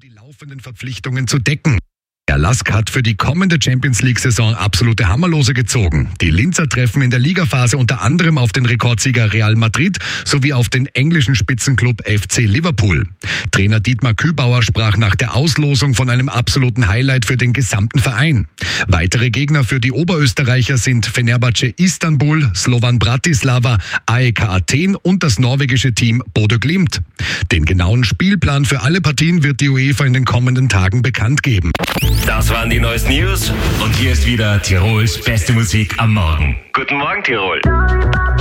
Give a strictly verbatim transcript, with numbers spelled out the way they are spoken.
die laufenden Verpflichtungen zu decken. Der Lask hat für die kommende Champions-League-Saison absolute Hammerlose gezogen. Die Linzer treffen in der Ligaphase unter anderem auf den Rekordsieger Real Madrid sowie auf den englischen Spitzenklub F C Liverpool. Trainer Dietmar Kübauer sprach nach der Auslosung von einem absoluten Highlight für den gesamten Verein. Weitere Gegner für die Oberösterreicher sind Fenerbahce Istanbul, Slovan Bratislava, A E K Athen und das norwegische Team Bodø Glimt. Den genauen Spielplan für alle Partien wird die UEFA in den kommenden Tagen bekannt geben. Das waren die neuesten News. Und hier ist wieder Tirols beste Musik am Morgen. Guten Morgen, Tirol.